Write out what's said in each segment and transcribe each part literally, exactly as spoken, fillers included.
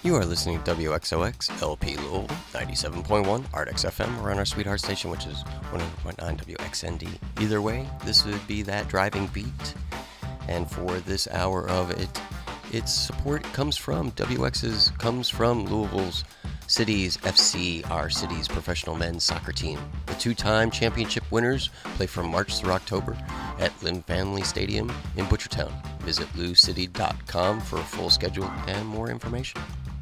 You are listening to W X O X L P Louisville ninety-seven point one Art X F M. We're on our sweetheart station, which is one hundred point nine W X N D. Either way, this would be that driving beat. And for this hour of it, its support comes from W X's, comes from Louisville's Cities F C, our city's professional men's soccer team. The two-time championship winners play from March through October at Lynn Family Stadium in Butchertown. Visit lou city dot com for a full schedule and more information.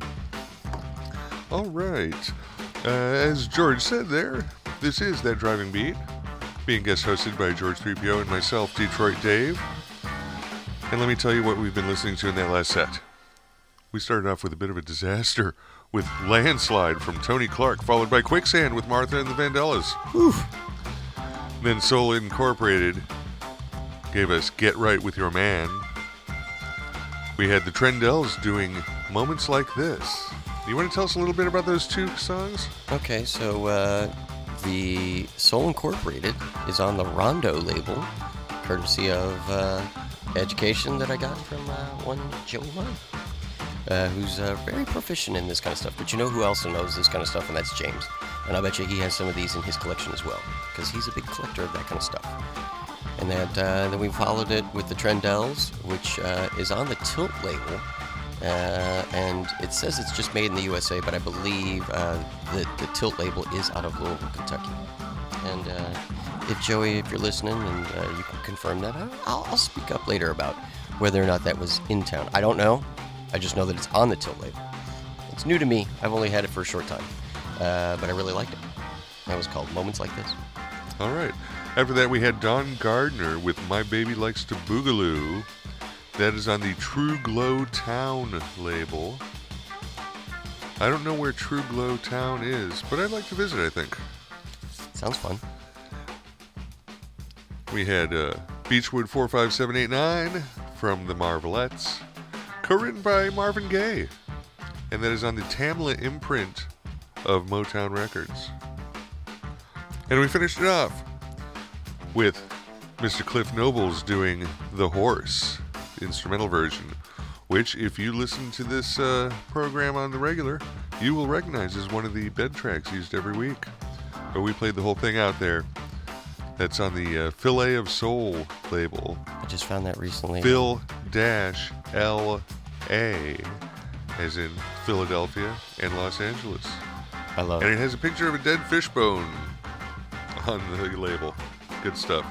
All right. Uh, as George said there, this is That Driving Beat, being guest hosted by George three P O and myself, Detroit Dave. And let me tell you what we've been listening to in that last set. We started off with a bit of a disaster with Landslide from Tony Clark, followed by Quicksand with Martha and the Vandellas. Oof. Then Soul Incorporated gave us Get Right With Your Man. We had the Trendells doing Moments Like This. You want to tell us a little bit about those two songs? Okay, so uh, the Soul Incorporated is on the Rondo label, courtesy of uh, education that I got from uh, one Joey Mine, uh, who's uh, very proficient in this kind of stuff. But you know who also knows this kind of stuff, and that's James. And I bet you he has some of these in his collection as well, because he's a big collector of that kind of stuff. And that, uh, then we followed it with the Trendells, which uh, is on the Tilt label. Uh, and it says it's just made in the U S A, but I believe uh, that the Tilt label is out of Louisville, Kentucky. And uh, if Joey, if you're listening, and uh, you can confirm that, I'll, I'll speak up later about whether or not that was in town. I don't know. I just know that it's on the Tilt label. It's new to me. I've only had it for a short time, uh, but I really liked it. That was called Moments Like This. All right. After that, we had Don Gardner with My Baby Likes to Boogaloo. That is on the True Glow Town label. I don't know where True Glow Town is, but I'd like to visit, I think. Sounds fun. We had uh, Beechwood four five seven eight nine from the Marvelettes, co-written by Marvin Gaye. And that is on the Tamla imprint of Motown Records. And we finished it off with Mister Cliff Nobles doing The Horse instrumental version, which, if you listen to this uh, program on the regular, you will recognize as one of the bed tracks used every week. But we played the whole thing out there. That's on the uh, Fillet of Soul label. I just found that recently. Phil dash L A, as in Philadelphia and Los Angeles. I love and it. And it has a picture of a dead fish bone on the label. Good stuff.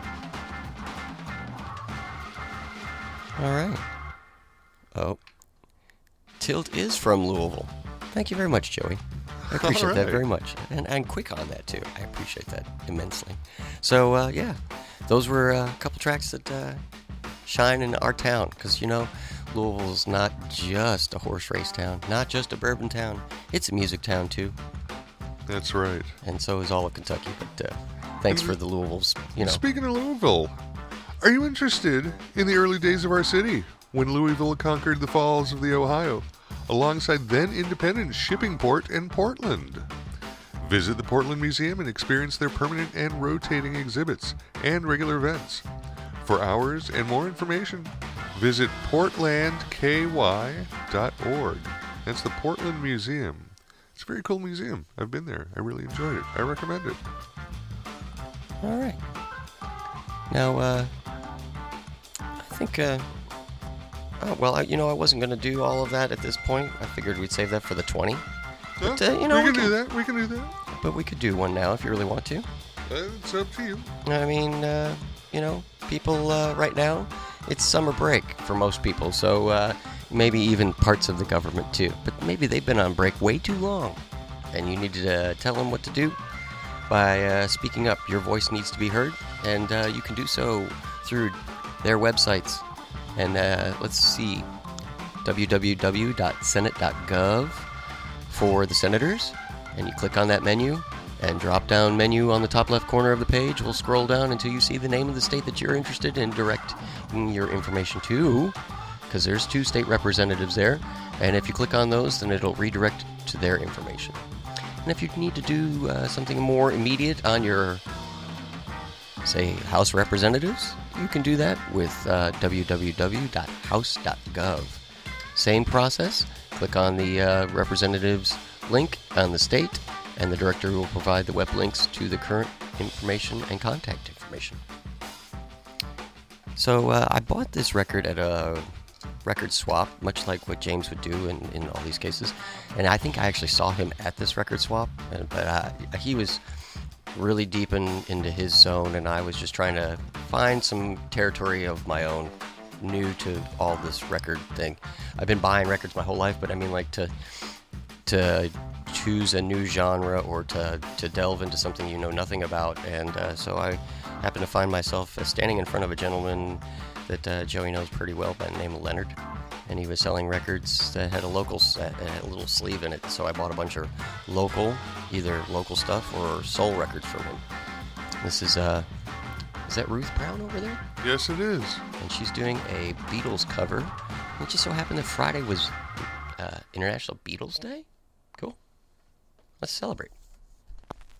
All right. Oh. Tilt is from Louisville. Thank you very much, Joey. I appreciate right. that very much. And, and quick on that, too. I appreciate that immensely. So, uh, yeah, those were uh, a couple tracks that uh, shine in our town. Because, you know, Louisville's not just a horse race town, not just a bourbon town. It's a music town, too. That's right. And so is all of Kentucky. But uh, thanks for the Louisville's, you know. Speaking of Louisville, are you interested in the early days of our city, when Louisville conquered the falls of the Ohio, alongside then-independent Shippingport and Portland? Visit the Portland Museum and experience their permanent and rotating exhibits and regular events. For hours and more information, visit portland k y dot org. That's the Portland Museum. It's a very cool museum. I've been there. I really enjoyed it. I recommend it. All right. Now, uh... I think, uh, oh, well, I, you know, I wasn't going to do all of that at this point. I figured we'd save that for the twenty. But, uh, you know, we, we can can do that. We can do that. But we could do one now if you really want to. Uh, it's up to you. I mean, uh, you know, people uh, right now, it's summer break for most people. So uh, maybe even parts of the government too. But maybe they've been on break way too long. And you need to uh, tell them what to do by uh, speaking up. Your voice needs to be heard. And uh, you can do so through their websites. And uh, let's see, w w w dot senate dot gov for the senators. And you click on that menu, and drop down menu on the top left corner of the page will scroll down until you see the name of the state that you're interested in directing your information to, because there's two state representatives there. And if you click on those, then it'll redirect to their information. And if you need to do uh, something more immediate on your, say, House representatives, you can do that with uh, w w w dot house dot gov. Same process. Click on the uh, representatives link on the state, and the directory will provide the web links to the current information and contact information. So uh, I bought this record at a record swap, much like what James would do in, in all these cases. And I think I actually saw him at this record swap, but uh, he was really deep in, into his zone, and I was just trying to find some territory of my own, new to all this record thing. I've been buying records my whole life, but I mean, like, to to choose a new genre or to, to delve into something you know nothing about. And uh, so I happened to find myself uh, standing in front of a gentleman that uh, Joey knows pretty well by the name of Leonard, and he was selling records that had a local set, had a little sleeve in it. So I bought a bunch of local, either local stuff or soul records from him. This is uh, is that Ruth Brown over there? Yes, it is. And she's doing a Beatles cover. It just so happened that Friday was uh, International Beatles Day. Cool. Let's celebrate.